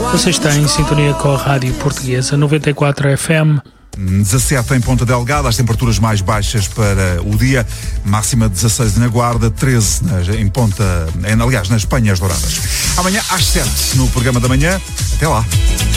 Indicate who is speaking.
Speaker 1: Você está em sintonia com a Rádio Portuguesa 94 FM.
Speaker 2: 17 em Ponta Delgada, as temperaturas mais baixas para o dia, máxima 16 na Guarda, 13 nas Penhas Douradas. Amanhã às 7 no programa da manhã. Até lá.